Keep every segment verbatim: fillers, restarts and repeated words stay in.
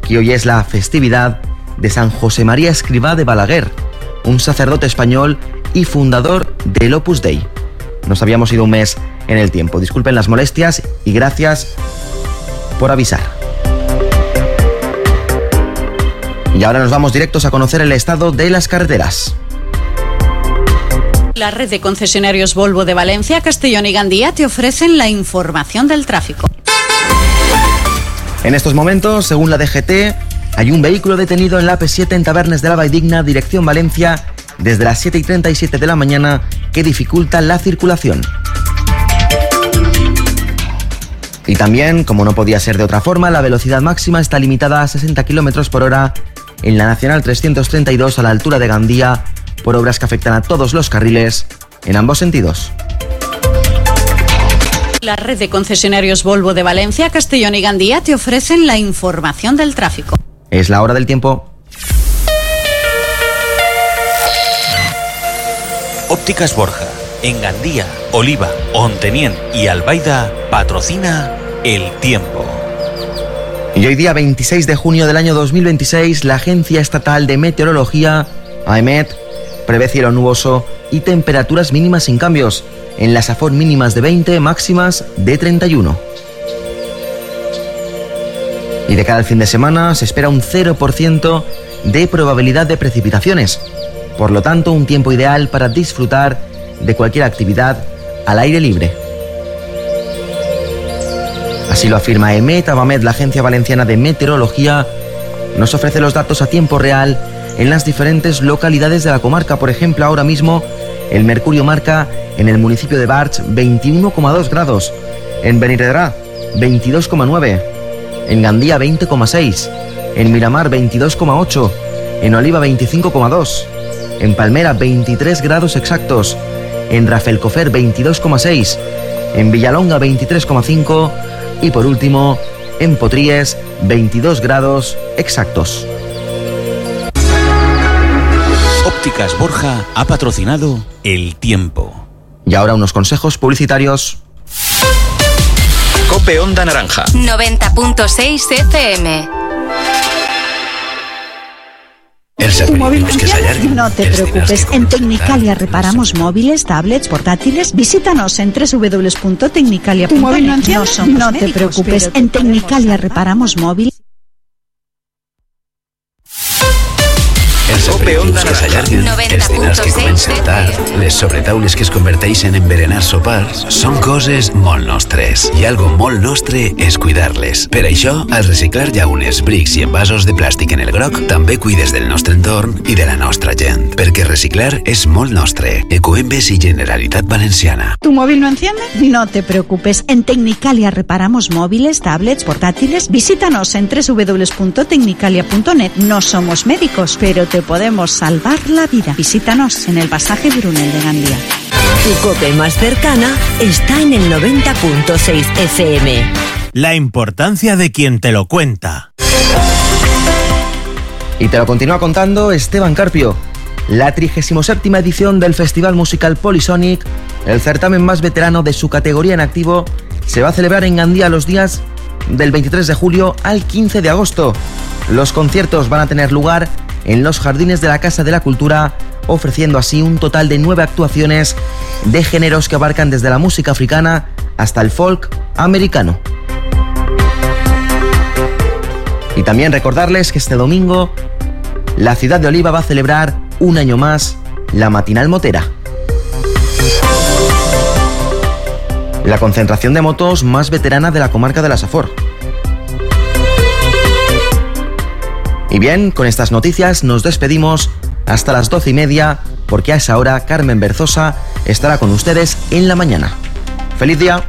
Y hoy es la festividad de San José María Escrivá de Balaguer, un sacerdote español y fundador del Opus Dei. Nos habíamos ido un mes en el tiempo. Disculpen las molestias y gracias por avisar. Y ahora nos vamos directos a conocer el estado de las carreteras. La red de concesionarios Volvo de Valencia, Castellón y Gandía te ofrecen la información del tráfico. En estos momentos, según la D G T, hay un vehículo detenido en la A P siete en Tabernes de la Valldigna, dirección Valencia, desde las siete y treinta y siete de la mañana, que dificulta la circulación. Y también, como no podía ser de otra forma, la velocidad máxima está limitada a sesenta kilómetros por hora en la Nacional trescientos treinta y dos a la altura de Gandía, por obras que afectan a todos los carriles en ambos sentidos. La red de concesionarios Volvo de Valencia, Castellón y Gandía te ofrecen la información del tráfico. Es la hora del tiempo. Ópticas Borja, en Gandía, Oliva, Ontenien y Albaida, patrocina el tiempo. Y hoy día veintiséis de junio del año dos mil veintiséis, la Agencia Estatal de Meteorología, AEMET, prevé cielo nuboso y temperaturas mínimas sin cambios, en las Safor mínimas de veinte, máximas de treinta y uno. Y de cara al fin de semana se espera un cero por ciento de probabilidad de precipitaciones, por lo tanto un tiempo ideal para disfrutar de cualquier actividad al aire libre. Así lo afirma EMET. ABAMET, la Agencia Valenciana de Meteorología, nos ofrece los datos a tiempo real en las diferentes localidades de la comarca. Por ejemplo, ahora mismo el mercurio marca en el municipio de Barx veintiuno coma dos grados, en Benirredrà veintidós coma nueve, en Gandía veinte coma seis, en Miramar veintidós coma ocho, en Oliva veinticinco coma dos, en Palmera veintitrés grados exactos, en Rafelcofer veintidós coma seis, en Villalonga veintitrés coma cinco y por último en Potries veintidós grados exactos. Ópticas Borja ha patrocinado el tiempo. Y ahora unos consejos publicitarios. Cope Onda Naranja noventa punto seis F M. ¿Tu móvil funciona? No te preocupes, en Tecnicalia reparamos móviles, tablets, portátiles. Visítanos en doble u doble u doble u punto tecnicalia punto net. No, no te preocupes, en Tecnicalia reparamos móviles. Els aperitius que s'allarguen, els dinars que comencen tard, les sobretaules que es converteixen en envenenar sopars, són coses molt nostres. I algo molt nostre és cuidar-les. Per això, al reciclar llaunes, brics i envasos de plàstic en el groc, també cuides del nostre entorn i de la nostra gent. Perquè reciclar és molt nostre. Ecoembes i Generalitat Valenciana. ¿Tu móvil no enciende? No te preocupes, en Tecnicalia reparamos móviles, tablets, portátiles. Visítanos en doble u doble u doble u punto tecnicalia punto net. No somos médicos, pero te podemos salvar la vida. Visítanos en el pasaje Brunel de Gandía. Tu Cope más cercana está en el noventa punto seis F M. La importancia de quien te lo cuenta. Y te lo continúa contando Esteban Carpio. La trigésima séptima edición del Festival Musical Polisonic, el certamen más veterano de su categoría en activo, se va a celebrar en Gandía los días del veintitrés de julio al quince de agosto. Los conciertos van a tener lugar en los jardines de la Casa de la Cultura, ofreciendo así un total de nueve actuaciones de géneros que abarcan desde la música africana hasta el folk americano. Y también recordarles que este domingo la ciudad de Oliva va a celebrar un año más la Matinal Motera, la concentración de motos más veterana de la comarca de la Safor. Y bien, con estas noticias nos despedimos hasta las doce y media, porque a esa hora Carmen Berzosa estará con ustedes en la mañana. ¡Feliz día!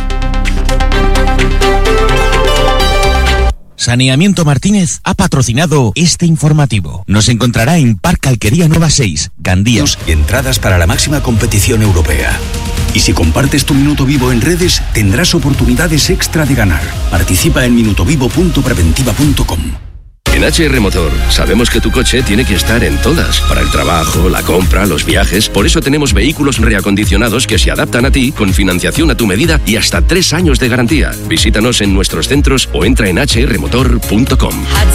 Saneamiento Martínez ha patrocinado este informativo. Nos encontrará en Parque Alquería Nueva seis, Gandía. Y entradas para la máxima competición europea. Y si compartes tu Minuto Vivo en redes, tendrás oportunidades extra de ganar. Participa en minutovivo punto preventiva punto com. En H R Motor sabemos que tu coche tiene que estar en todas, para el trabajo, la compra, los viajes. Por eso tenemos vehículos reacondicionados que se adaptan a ti, con financiación a tu medida y hasta tres años de garantía. Visítanos en nuestros centros o entra en h r motor punto com.